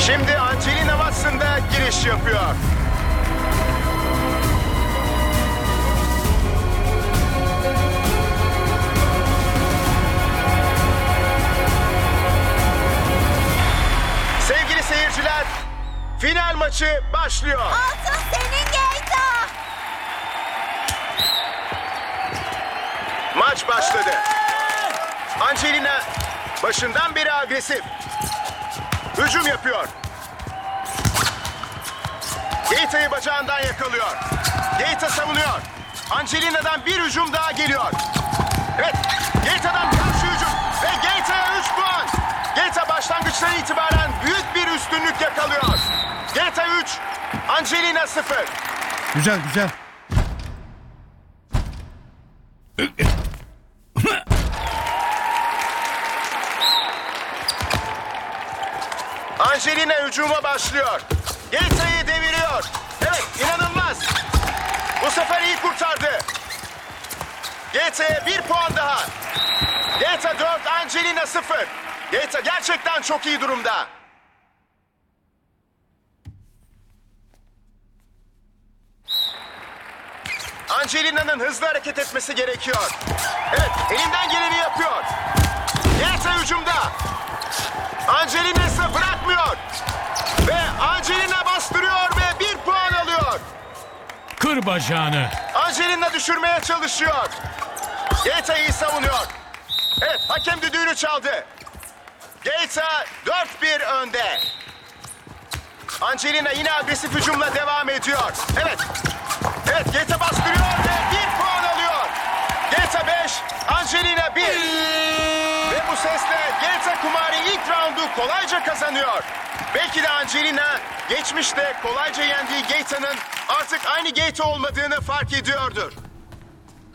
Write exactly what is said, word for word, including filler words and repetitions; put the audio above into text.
Şimdi Angelina Watson da giriş yapıyor. Sevgili seyirciler, final maçı başlıyor. Altın senin Geyta. Maç başladı. Angelina başından beri agresif. Hücum yapıyor. Geyta'yı bacağından yakalıyor. Geyta savunuyor. Angelina'dan bir hücum daha geliyor. Evet, Geyta'dan karşı hücum. Ve Geyta'ya üç puan. Geyta başlangıçtan itibaren büyük bir üstünlük yakalıyor. Geyta üç, Angelina sıfır. Güzel güzel. Angelina hücuma başlıyor. Geyta'yı deviriyor. Evet, inanılmaz. Bu sefer iyi kurtardı. Geyta'ya bir puan daha. Geyta dört, Angelina sıfır. Geyta gerçekten çok iyi durumda. Angelina'nın hızlı hareket etmesi gerekiyor. Evet, elinden geleni yapıyor. Geyta hücumda. Angelina ise bırakmıyor. Ve Angelina bastırıyor ve bir puan alıyor. Kır bacağını. Angelina düşürmeye çalışıyor. Geyta iyi savunuyor. Evet, hakem düdüğünü çaldı. Geyta dört bir önde. Angelina yine agresif hücumla devam ediyor. Evet. Evet, Geyta bastırıyor ve bir puan alıyor. Geyta beş, Angelina bir. Ve bu sesle Geyta Kumari ilk roundu kolayca kazanıyor. Belki de Angelina geçmişte kolayca yendiği Geyta'nın artık aynı Geyta olmadığını fark ediyordur.